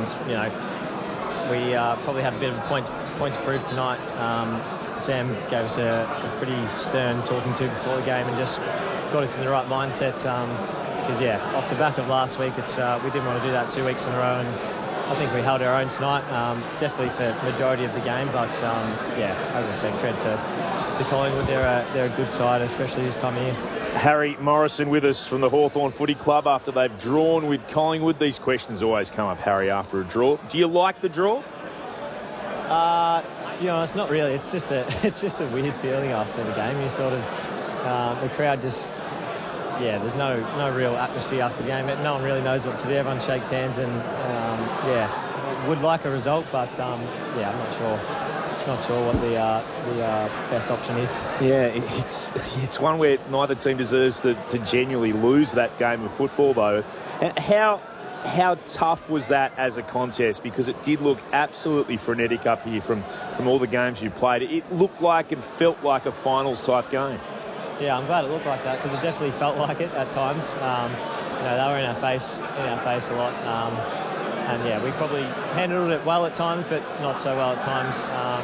and we probably had a bit of a point to prove tonight. Sam gave us a pretty stern talking to before the game and just got us in the right mindset. Because off the back of last week, we didn't want to do that 2 weeks in a row, and I think we held our own tonight. Definitely for the majority of the game, but as I said, credit to Collingwood. They're a good side, especially this time of year. Harry Morrison with us from the Hawthorn Footy Club after they've drawn with Collingwood. These questions always come up, Harry, after a draw. Do you like the draw? To be honest, not really. It's just a weird feeling after the game. You sort of the crowd just there's no real atmosphere after the game. No one really knows what to do. Everyone shakes hands and would like a result, but I'm not sure what the best option is. Yeah, it's one where neither team deserves to genuinely lose that game of football, though. And how tough was that as a contest? Because it did look absolutely frenetic up here from all the games you played. It looked like and felt like a finals-type game. Yeah, I'm glad it looked like that because it definitely felt like it at times. They were in our face a lot. And we probably handled it well at times, but not so well at times.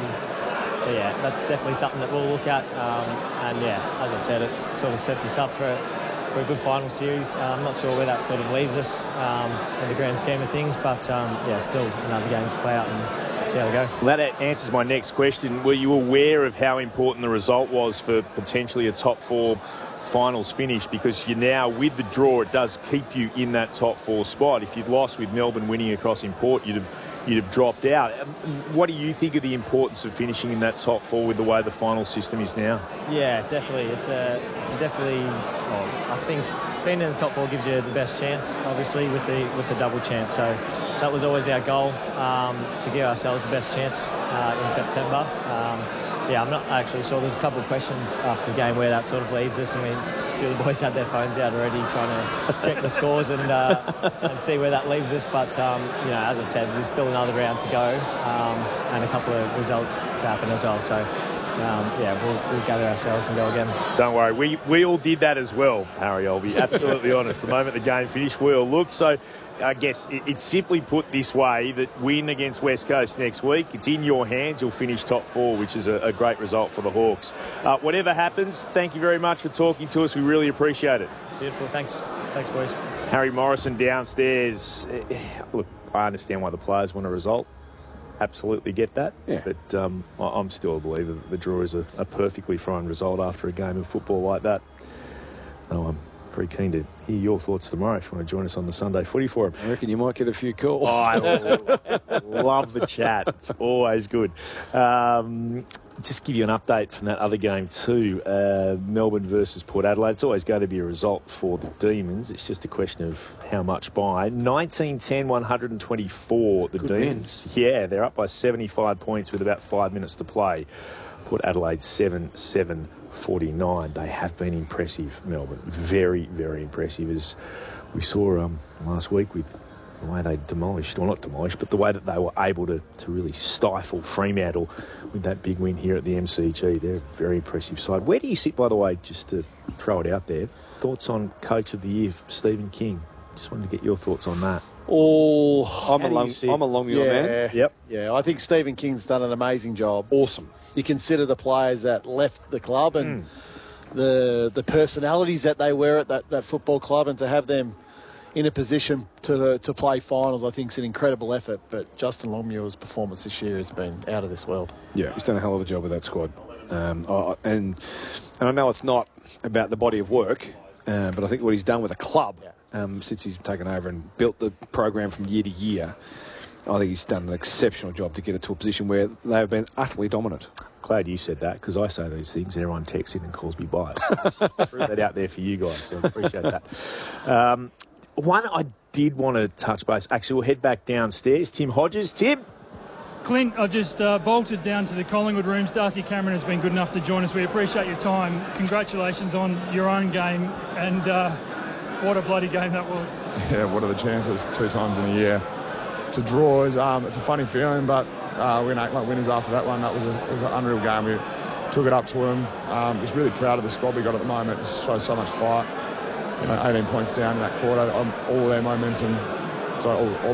That's definitely something that we'll look at. As I said, it sort of sets us up for a good final series. I'm not sure where that sort of leaves us in the grand scheme of things, but still another game to play out and see how we go. Well, that answers my next question. Were you aware of how important the result was for potentially a top four finals finish? Because you now, with the draw, it does keep you in that top four spot. If you'd lost with Melbourne winning across in Port, you'd have dropped out. What do you think of the importance of finishing in that top four with the way the final system is now? Yeah, definitely. It's definitely. I think being in the top four gives you the best chance, obviously, with the double chance. So that was always our goal, to give ourselves the best chance in September. I'm not actually sure. There's a couple of questions after the game where that sort of leaves us. I mean, a few of the boys had their phones out already trying to check the scores and see where that leaves us. But, as I said, there's still another round to go and a couple of results to happen as well. So, we'll gather ourselves and go again. Don't worry. We all did that as well, Harry. I'll be absolutely honest. The moment the game finished, we all looked. So I guess it's simply put this way, that win against West Coast next week, it's in your hands. You'll finish top four, which is a great result for the Hawks. Whatever happens, thank you very much for talking to us. We really appreciate it. Beautiful. Thanks, boys. Harry Morrison downstairs. Look, I understand why the players want a result. Absolutely get that. Yeah. But I'm still a believer that the draw is a perfectly fine result after a game of football like that. No, I'm very keen to hear your thoughts tomorrow if you want to join us on the Sunday Footy Forum. I reckon you might get a few calls. Oh, I love the chat. It's always good. Just give you an update from that other game too. Melbourne versus Port Adelaide. It's always going to be a result for the Demons. It's just a question of how much by. 19-10, 124, the Good Demons. wins. Yeah, they're up by 75 points with about 5 minutes to play. Port Adelaide 7-7. 49. They have been impressive, Melbourne. Very, very impressive, as we saw last week with the way they demolished, or not demolished, but the way that they were able to really stifle Fremantle with that big win here at the MCG. They're a very impressive side. Where do you sit, by the way, just to throw it out there, thoughts on Coach of the Year, Stephen King? Just wanted to get your thoughts on that. Oh, I'm along your man. Yep. Yeah, I think Stephen King's done an amazing job. Awesome. You consider the players that left the club and the personalities that they were at that football club, and to have them in a position to play finals, I think is an incredible effort. But Justin Longmuir's performance this year has been out of this world. Yeah, he's done a hell of a job with that squad. And I know it's not about the body of work, but I think what he's done with the club since he's taken over and built the program from year to year, I think he's done an exceptional job to get it to a position where they have been utterly dominant. Glad you said that, because I say these things and everyone texts in and calls me biased. Threw that out there for you guys, so I appreciate that. One I did want to touch base. Actually, we'll head back downstairs. Tim Hodges. Tim? Clint, I've just bolted down to the Collingwood rooms. Darcy Cameron has been good enough to join us. We appreciate your time. Congratulations on your own game, and what a bloody game that was. Yeah, what are the chances 2 times in a year? To draw is it's a funny feeling, but we can act like winners after that one. It was an unreal game. We took it up to them. Just really proud of the squad we got at the moment. It shows so much fight. 18 points down in that quarter, all their momentum. So all